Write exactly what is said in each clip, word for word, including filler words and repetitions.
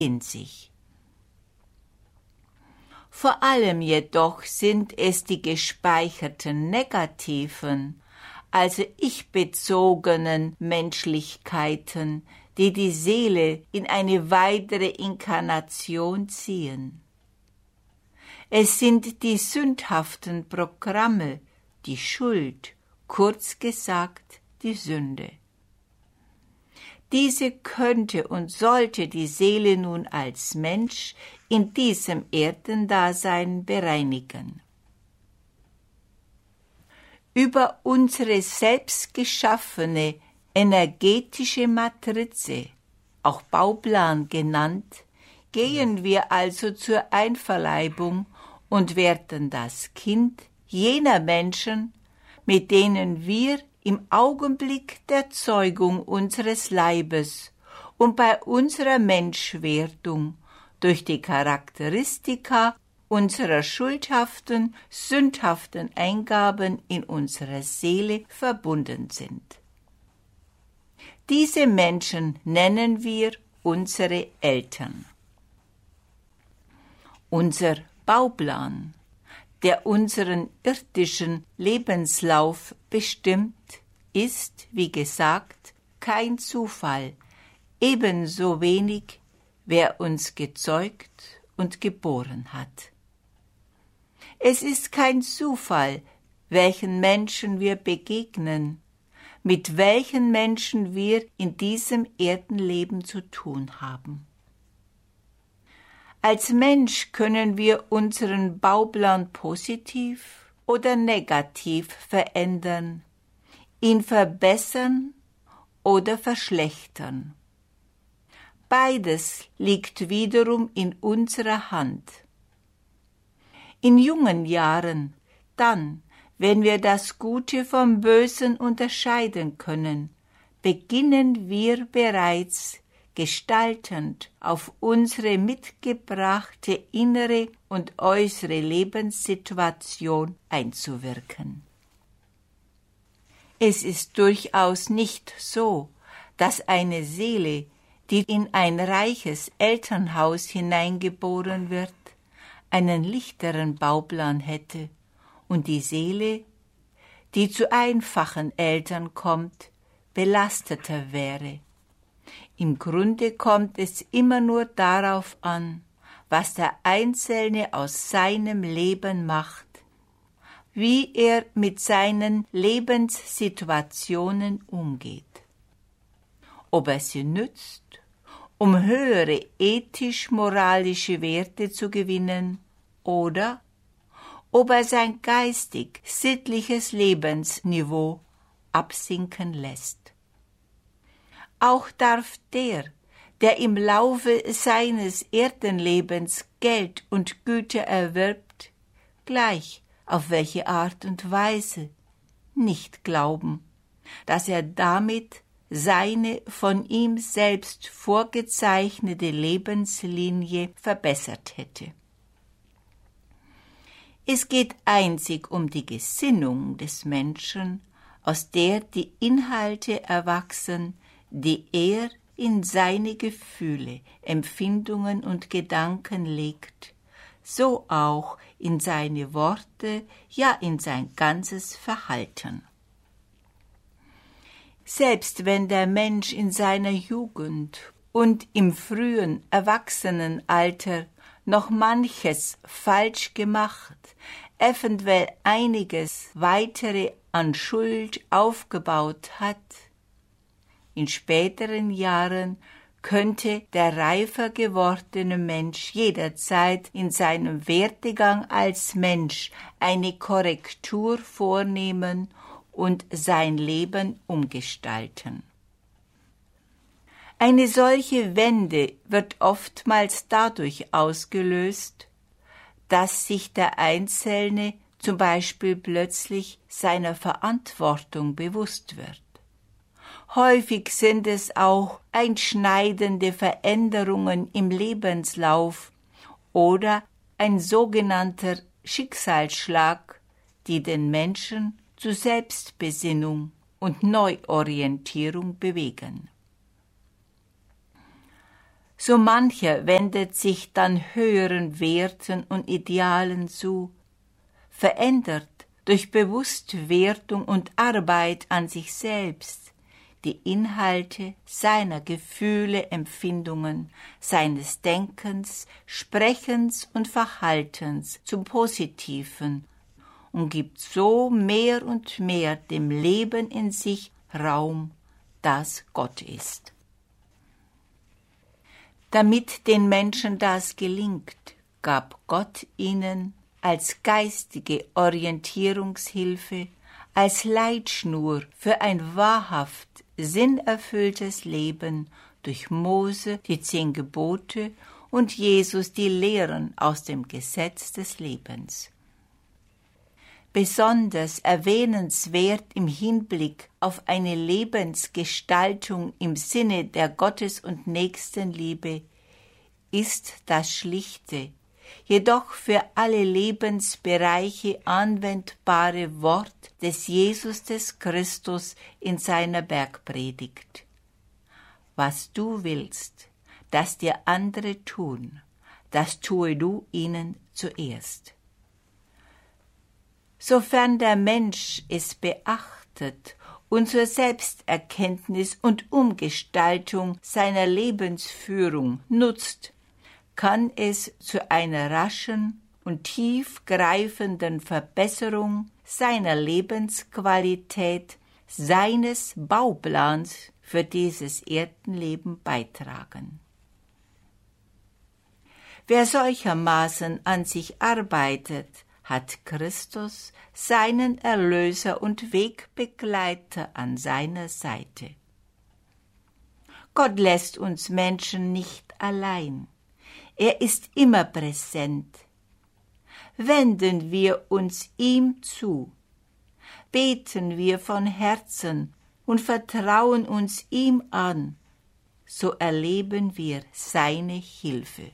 in sich. Vor allem jedoch sind es die gespeicherten negativen, also ich-bezogenen Menschlichkeiten, die die Seele in eine weitere Inkarnation ziehen. Es sind die sündhaften Programme, die Schuld, kurz gesagt die Sünde. Diese könnte und sollte die Seele nun als Mensch in diesem Erdendasein bereinigen. Über unsere selbst geschaffene energetische Matrize, auch Bauplan genannt, gehen wir also zur Einverleibung und werden das Kind jener Menschen, mit denen wir im Augenblick der Zeugung unseres Leibes und bei unserer Menschwerdung durch die Charakteristika unserer schuldhaften, sündhaften Eingaben in unserer Seele verbunden sind. Diese Menschen nennen wir unsere Eltern. Unser Bauplan, der unseren irdischen Lebenslauf bestimmt, ist, wie gesagt, kein Zufall, ebenso wenig, wer uns gezeugt und geboren hat. Es ist kein Zufall, welchen Menschen wir begegnen, mit welchen Menschen wir in diesem Erdenleben zu tun haben. Als Mensch können wir unseren Bauplan positiv oder negativ verändern, ihn verbessern oder verschlechtern. Beides liegt wiederum in unserer Hand. In jungen Jahren, dann, wenn wir das Gute vom Bösen unterscheiden können, beginnen wir bereits gestaltend auf unsere mitgebrachte innere und äußere Lebenssituation einzuwirken. Es ist durchaus nicht so, dass eine Seele, die in ein reiches Elternhaus hineingeboren wird, einen lichteren Bauplan hätte und die Seele, die zu einfachen Eltern kommt, belasteter wäre. Im Grunde kommt es immer nur darauf an, was der Einzelne aus seinem Leben macht, wie er mit seinen Lebenssituationen umgeht. Ob er sie nützt, um höhere ethisch-moralische Werte zu gewinnen, oder ob er sein geistig-sittliches Lebensniveau absinken lässt. Auch darf der, der im Laufe seines Erdenlebens Geld und Güter erwirbt, gleich auf welche Art und Weise, nicht glauben, dass er damit seine von ihm selbst vorgezeichnete Lebenslinie verbessert hätte. Es geht einzig um die Gesinnung des Menschen, aus der die Inhalte erwachsen, die er in seine Gefühle, Empfindungen und Gedanken legt, so auch in seine Worte, ja in sein ganzes Verhalten. Selbst wenn der Mensch in seiner Jugend und im frühen Erwachsenenalter noch manches falsch gemacht, eventuell einiges weitere an Schuld aufgebaut hat, in späteren Jahren könnte der reifer gewordene Mensch jederzeit in seinem Werdegang als Mensch eine Korrektur vornehmen und sein Leben umgestalten. Eine solche Wende wird oftmals dadurch ausgelöst, dass sich der Einzelne zum Beispiel plötzlich seiner Verantwortung bewusst wird. Häufig sind es auch einschneidende Veränderungen im Lebenslauf oder ein sogenannter Schicksalsschlag, die den Menschen zu Selbstbesinnung und Neuorientierung bewegen. So mancher wendet sich dann höheren Werten und Idealen zu, verändert durch Bewusstwerdung und Arbeit an sich selbst die Inhalte seiner Gefühle, Empfindungen, seines Denkens, Sprechens und Verhaltens zum Positiven und gibt so mehr und mehr dem Leben in sich Raum, das Gott ist. Damit den Menschen das gelingt, gab Gott ihnen als geistige Orientierungshilfe, als Leitschnur für ein wahrhaft sinnerfülltes Leben durch Mose die zehn Gebote und Jesus die Lehren aus dem Gesetz des Lebens. Besonders erwähnenswert im Hinblick auf eine Lebensgestaltung im Sinne der Gottes- und Nächstenliebe ist das schlichte, jedoch für alle Lebensbereiche anwendbare Wort des Jesus des Christus in seiner Bergpredigt. Was du willst, dass dir andere tun, das tue du ihnen zuerst. Sofern der Mensch es beachtet und zur Selbsterkenntnis und Umgestaltung seiner Lebensführung nutzt, kann es zu einer raschen und tiefgreifenden Verbesserung seiner Lebensqualität, seines Bauplans für dieses Erdenleben beitragen. Wer solchermaßen an sich arbeitet, hat Christus, seinen Erlöser und Wegbegleiter, an seiner Seite. Gott lässt uns Menschen nicht allein. Er ist immer präsent. Wenden wir uns ihm zu, beten wir von Herzen und vertrauen uns ihm an, so erleben wir seine Hilfe.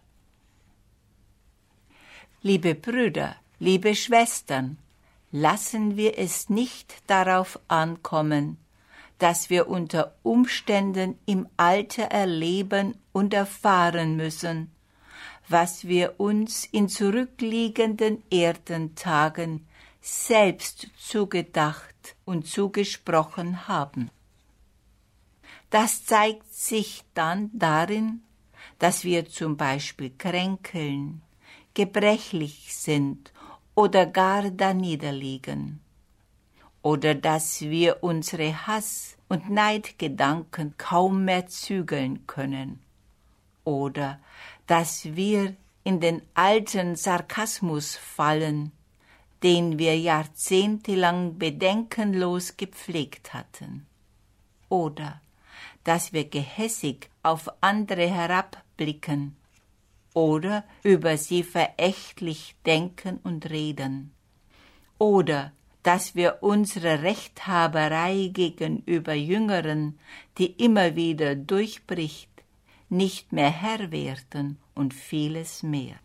Liebe Brüder, liebe Schwestern, lassen wir es nicht darauf ankommen, dass wir unter Umständen im Alter erleben und erfahren müssen, was wir uns in zurückliegenden Erdentagen selbst zugedacht und zugesprochen haben. Das zeigt sich dann darin, dass wir zum Beispiel kränkeln, gebrechlich sind oder gar daniederliegen, oder dass wir unsere Hass- und Neidgedanken kaum mehr zügeln können, oder dass wir in den alten Sarkasmus fallen, den wir jahrzehntelang bedenkenlos gepflegt hatten, oder dass wir gehässig auf andere herabblicken oder über sie verächtlich denken und reden, oder dass wir unsere Rechthaberei gegenüber Jüngeren, die immer wieder durchbricht, nicht mehr Herr werden und vieles mehr.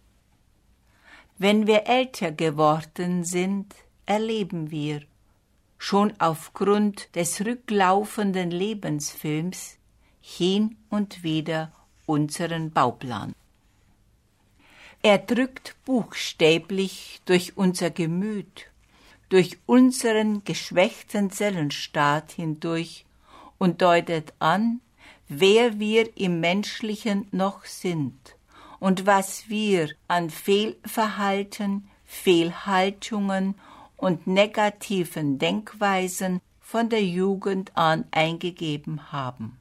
Wenn wir älter geworden sind, erleben wir, schon aufgrund des rücklaufenden Lebensfilms, hin und wieder unseren Bauplan. Er drückt buchstäblich durch unser Gemüt, durch unseren geschwächten Zellenstaat hindurch und deutet an, wer wir im Menschlichen noch sind und was wir an Fehlverhalten, Fehlhaltungen und negativen Denkweisen von der Jugend an eingegeben haben.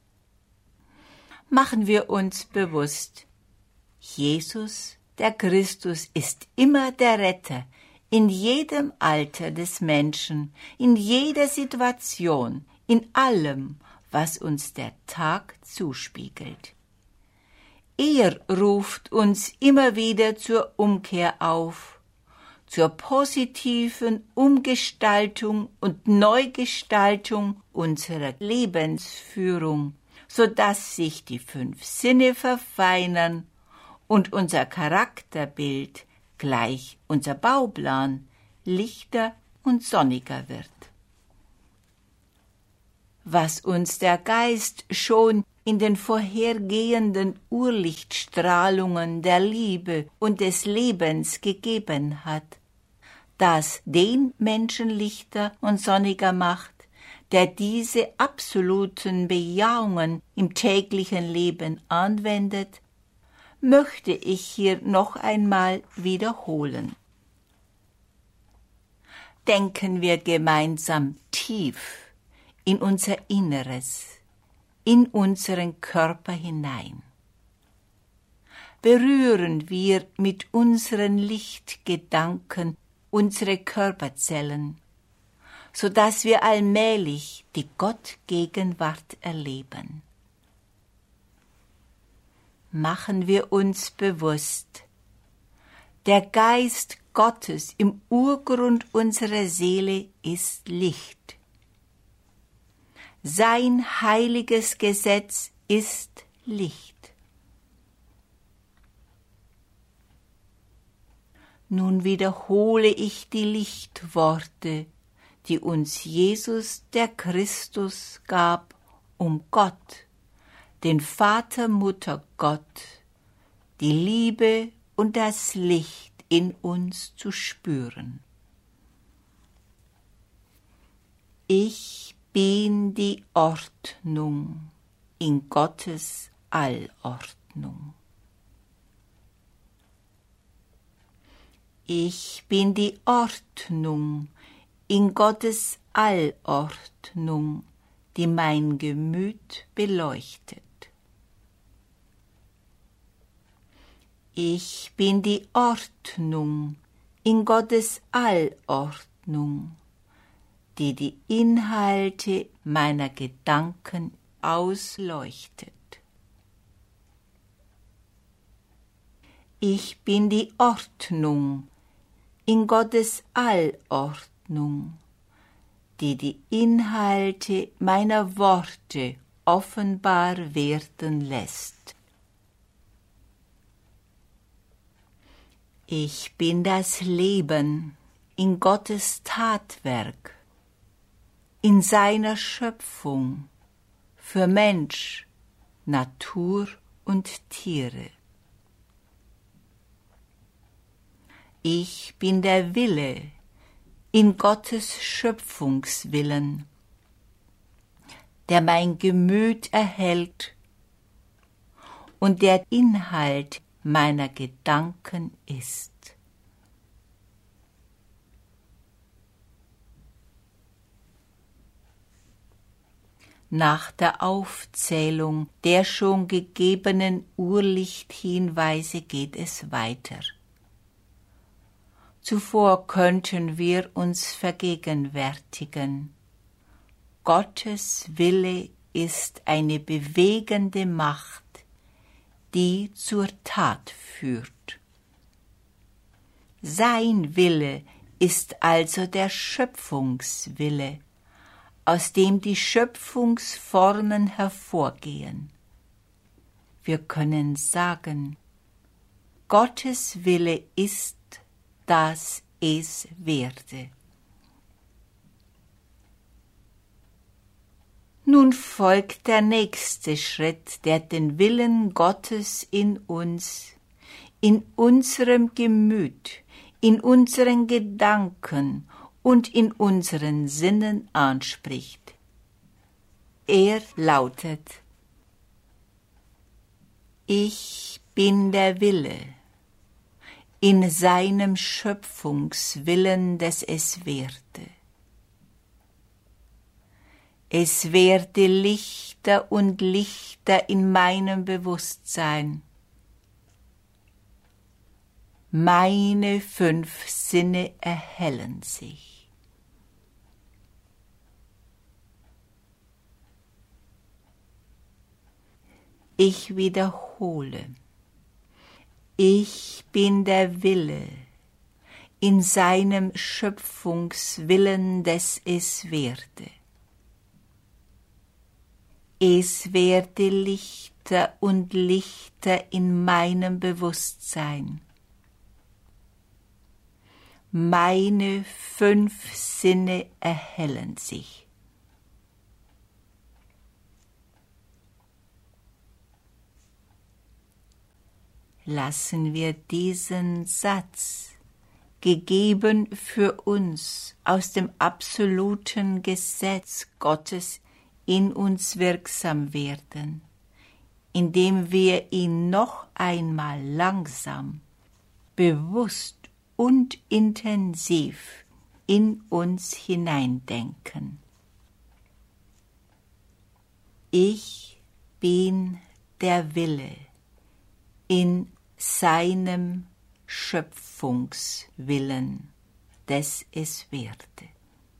Machen wir uns bewusst, Jesus, der Christus, ist immer der Retter in jedem Alter des Menschen, in jeder Situation, in allem, was uns der Tag zuspiegelt. Er ruft uns immer wieder zur Umkehr auf, zur positiven Umgestaltung und Neugestaltung unserer Lebensführung, sodass sich die fünf Sinne verfeinern und unser Charakterbild, gleich unser Bauplan, lichter und sonniger wird. Was uns der Geist schon in den vorhergehenden Urlichtstrahlungen der Liebe und des Lebens gegeben hat, das den Menschen lichter und sonniger macht, der diese absoluten Bejahungen im täglichen Leben anwendet, möchte ich hier noch einmal wiederholen. Denken wir gemeinsam tief in unser Inneres, in unseren Körper hinein. Berühren wir mit unseren Lichtgedanken unsere Körperzellen, so dass wir allmählich die Gottgegenwart erleben. Machen wir uns bewusst, der Geist Gottes im Urgrund unserer Seele ist Licht. Sein heiliges Gesetz ist Licht. Nun wiederhole ich die Lichtworte, die uns Jesus der Christus gab, um Gott, den Vater, Mutter Gott, die Liebe und das Licht in uns zu spüren. Ich bin die Ordnung in Gottes Allordnung. Ich bin die Ordnung in Gottes Allordnung, die mein Gemüt beleuchtet. Ich bin die Ordnung in Gottes Allordnung, die die Inhalte meiner Gedanken ausleuchtet. Ich bin die Ordnung in Gottes Allordnung, die die Inhalte meiner Worte offenbar werden lässt. Ich bin das Leben in Gottes Tatwerk, in seiner Schöpfung, für Mensch, Natur und Tiere. Ich bin der Wille in Gottes Schöpfungswillen, der mein Gemüt erhält und der Inhalt meiner Gedanken ist. Nach der Aufzählung der schon gegebenen Urlichthinweise geht es weiter. Zuvor könnten wir uns vergegenwärtigen: Gottes Wille ist eine bewegende Macht, die zur Tat führt. Sein Wille ist also der Schöpfungswille, aus dem die Schöpfungsformen hervorgehen. Wir können sagen, Gottes Wille ist, dass es werde. Nun folgt der nächste Schritt, der den Willen Gottes in uns, in unserem Gemüt, in unseren Gedanken und in unseren Sinnen anspricht. Er lautet: Ich bin der Wille in seinem Schöpfungswillen, dass es werde. Es werde lichter und lichter in meinem Bewusstsein. Meine fünf Sinne erhellen sich. Ich wiederhole: Ich bin der Wille in seinem Schöpfungswillen, dass es werde. Es werde lichter und lichter in meinem Bewusstsein. Meine fünf Sinne erhellen sich. lassen wir diesen Satz, gegeben für uns aus dem absoluten Gesetz Gottes, in uns wirksam werden, indem wir ihn noch einmal langsam, bewusst und intensiv in uns hineindenken. Ich bin der Wille in seinem Schöpfungswillen, des es werde.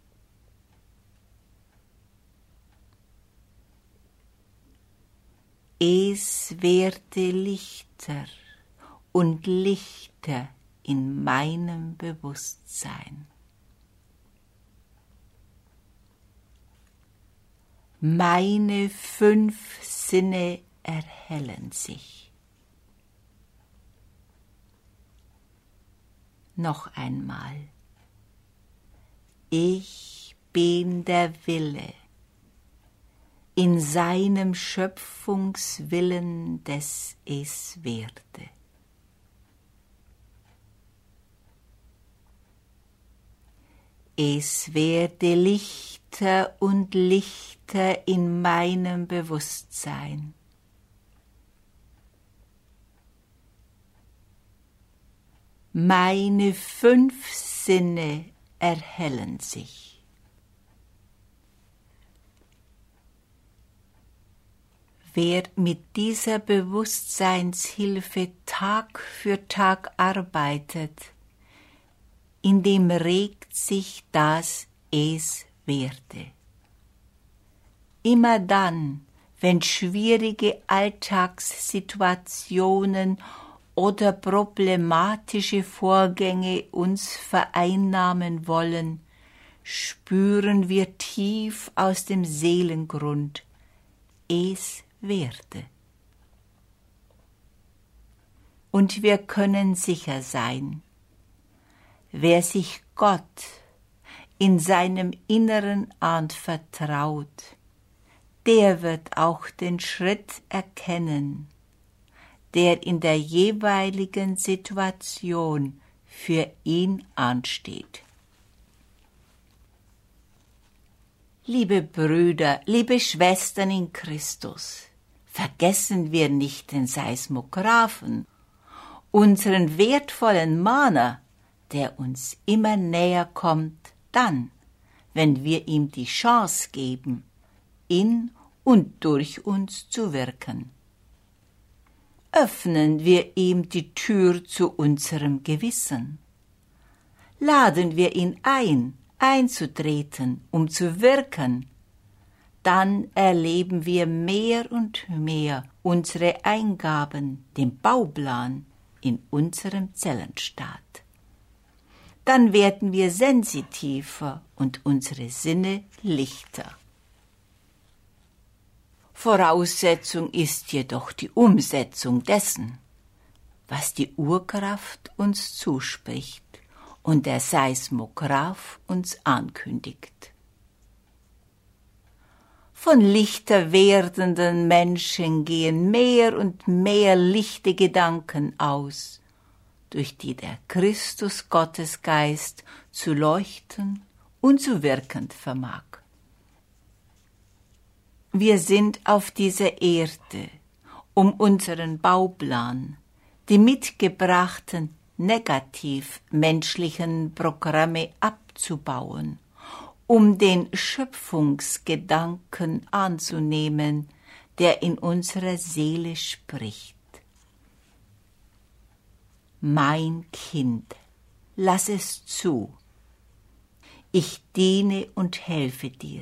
Es werde lichter und lichter in meinem Bewusstsein. Meine fünf Sinne erhellen sich. Noch einmal. Ich bin der Wille in seinem Schöpfungswillen, des es werde. Es werde lichter und lichter in meinem Bewusstsein. Meine fünf Sinne erhellen sich. Wer mit dieser Bewusstseinshilfe Tag für Tag arbeitet, in dem regt sich das Es werde. Immer dann, wenn schwierige Alltagssituationen oder problematische Vorgänge uns vereinnahmen wollen, spüren wir tief aus dem Seelengrund, es werde. Und wir können sicher sein, wer sich Gott in seinem Inneren anvertraut, der wird auch den Schritt erkennen, der in der jeweiligen Situation für ihn ansteht. Liebe Brüder, liebe Schwestern in Christus, vergessen wir nicht den Seismographen, unseren wertvollen Mahner, der uns immer näher kommt, dann, wenn wir ihm die Chance geben, in und durch uns zu wirken. Öffnen wir ihm die Tür zu unserem Gewissen. Laden wir ihn ein, einzutreten, um zu wirken. Dann erleben wir mehr und mehr unsere Eingaben, den Bauplan in unserem Zellenstaat. Dann werden wir sensitiver und unsere Sinne lichter. Voraussetzung ist jedoch die Umsetzung dessen, was die Urkraft uns zuspricht und der Seismograph uns ankündigt. Von lichter werdenden Menschen gehen mehr und mehr lichte Gedanken aus, durch die der Christus Gottesgeist zu leuchten und zu wirken vermag. Wir sind auf dieser Erde, um unseren Bauplan, die mitgebrachten negativ menschlichen Programme abzubauen, um den Schöpfungsgedanken anzunehmen, der in unserer Seele spricht. Mein Kind, lass es zu. Ich diene und helfe dir.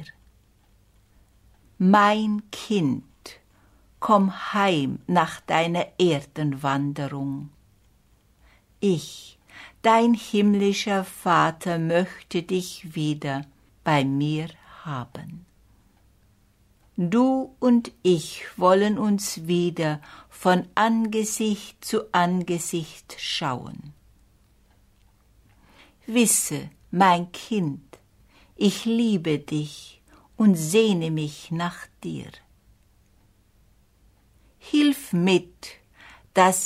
Mein Kind, komm heim nach deiner Erdenwanderung. Ich, dein himmlischer Vater, möchte dich wieder bei mir haben. Du und ich wollen uns wieder von Angesicht zu Angesicht schauen. Wisse, mein Kind, ich liebe dich und sehne mich nach dir. Hilf mit, dass